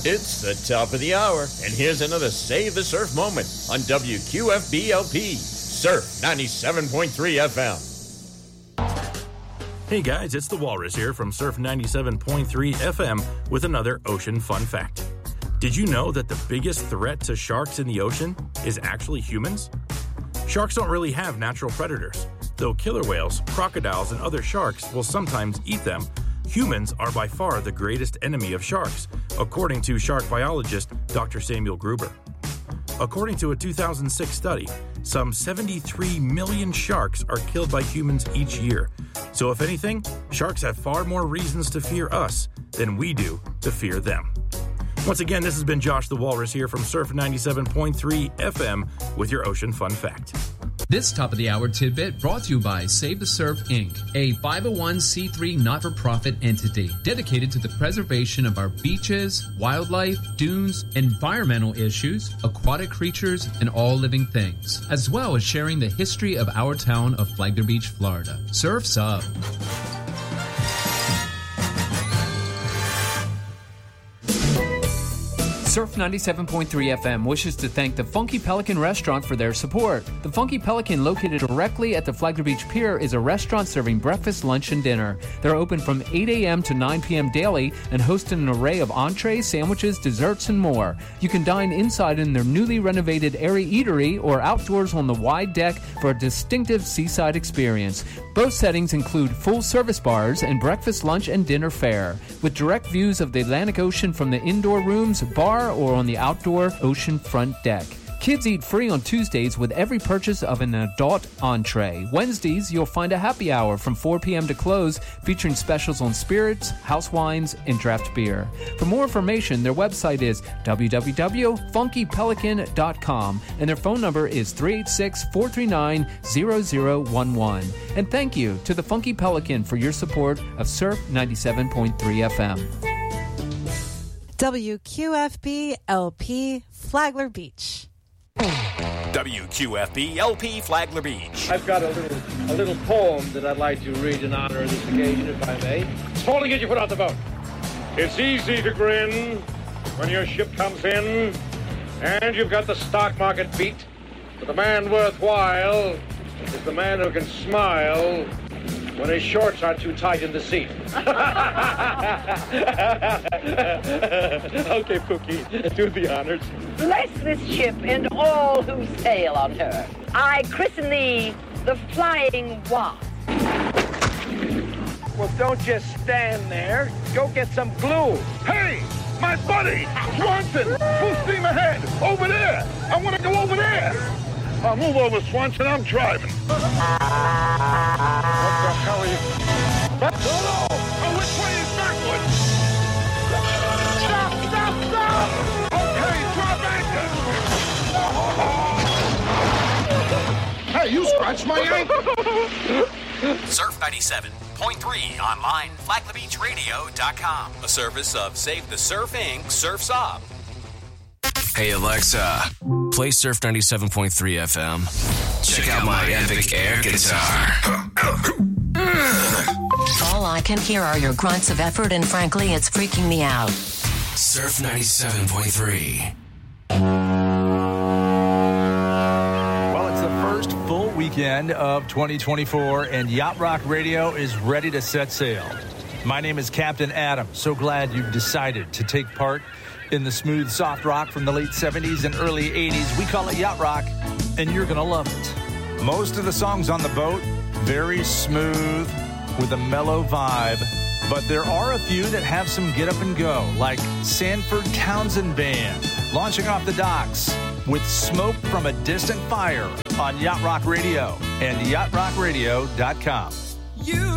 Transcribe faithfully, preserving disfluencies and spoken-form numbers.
It's the top of the hour, and here's another Save the Surf moment on W Q F B L P, Surf ninety-seven point three F M. Hey guys, it's the Walrus here from Surf ninety-seven point three F M with another ocean fun fact. Did you know that the biggest threat to sharks in the ocean is actually humans? Sharks don't really have natural predators. Though killer whales, crocodiles, and other sharks will sometimes eat them, humans are by far the greatest enemy of sharks, according to shark biologist Doctor Samuel Gruber. According to a two thousand six study, some seventy-three million sharks are killed by humans each year. So if anything, sharks have far more reasons to fear us than we do to fear them. Once again, this has been Josh the Walrus here from Surf ninety-seven point three F M with your ocean fun fact. This top-of-the-hour tidbit brought to you by Save the Surf, Incorporated, a five oh one c three not-for-profit entity dedicated to the preservation of our beaches, wildlife, dunes, environmental issues, aquatic creatures, and all living things, as well as sharing the history of our town of Flagler Beach, Florida. Surf's up. Surf ninety-seven point three F M wishes to thank the Funky Pelican Restaurant for their support. The Funky Pelican, located directly at the Flagler Beach Pier, is a restaurant serving breakfast, lunch, and dinner. They're open from eight a.m. to nine p.m. daily and host an array of entrees, sandwiches, desserts, and more. You can dine inside in their newly renovated airy eatery or outdoors on the wide deck for a distinctive seaside experience. Both settings include full service bars and breakfast, lunch, and dinner fare, with direct views of the Atlantic Ocean from the indoor rooms, bar, or on the outdoor ocean front deck. Kids eat free on Tuesdays with every purchase of an adult entree. Wednesdays, you'll find a happy hour from four p.m. to close, featuring specials on spirits, house wines, and draft beer. For more information, their website is w w w dot funky pelican dot com, and their phone number is three eight six, four three nine, zero zero one one. And thank you to the Funky Pelican for your support of Surf ninety-seven point three F M. W Q F B L P Flagler Beach. W Q F B L P Flagler Beach. I've got a little a little poem that I'd like to read in honor of this occasion, if I may. It's fall to get you put out the boat. It's easy to grin when your ship comes in and you've got the stock market beat. But the man worthwhile is the man who can smile when his shorts are too tight in the seat. Okay, Pookie, do the honors. Bless this ship and all who sail on her. I christen thee the Flying Wasp. Well, don't just stand there. Go get some glue. Hey, my buddy, Swanson, full steam ahead, over there. I want to go over there. I'll move over, Swanson, I'm driving. What the hell are you? No, no! Oh, which way is backwards? Stop, stop, stop! Okay, drop anchor! Hey, you scratched my ankle! Surf ninety-seven point three online, flagler beach radio dot com. A service of Save the Surf, Incorporated, Surf's Up. Hey Alexa, play Surf ninety-seven point three F M. Check, Check out, out my epic air guitar. All I can hear are your grunts of effort, and frankly, it's freaking me out. Surf ninety-seven point three. Well, it's the first full weekend of twenty twenty-four, and Yacht Rock Radio is ready to set sail. My name is Captain Adam. So glad you've decided to take part in the smooth soft rock from the late seventies and early eighties. We call it Yacht Rock, and you're going to love it. Most of the songs on the boat, very smooth with a mellow vibe, but there are a few that have some get up and go, like Sanford Townsend Band, launching off the docks with Smoke from a Distant Fire on Yacht Rock Radio and yacht rock radio dot com. You